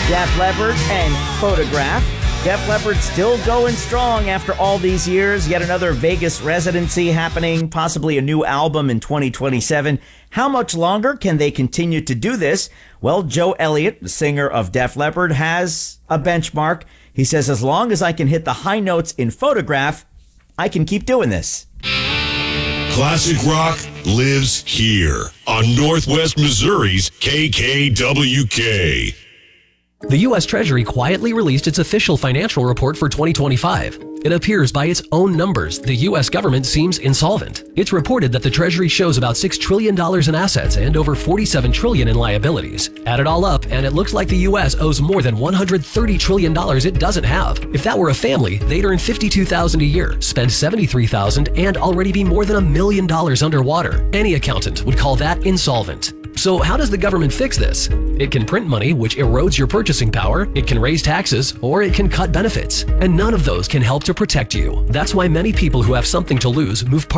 Def Leppard and Photograph. Def Leppard still going strong after all these years. Yet another Vegas residency happening, possibly a new album in 2027. How much longer can they continue to do this? Well, Joe Elliott, the singer of Def Leppard, has a benchmark. He says, as long as I can hit the high notes in Photograph, I can keep doing this. Classic rock lives here on Northwest Missouri's KKWK. The U.S. Treasury quietly released its official financial report for 2025. It appears by its own numbers the U.S. government seems insolvent. It's reported that the Treasury shows about $6 trillion in assets and over $47 trillion in liabilities. Add it all up, and it looks like the U.S. owes more than $130 trillion it doesn't have. If that were a family, they'd earn $52,000 a year, spend $73,000, and already be more than $1 million underwater. Any accountant would call that insolvent. So how does the government fix this? It can print money, which erodes your purchasing power, it can raise taxes, or it can cut benefits. And none of those can help to protect you. That's why many people who have something to lose move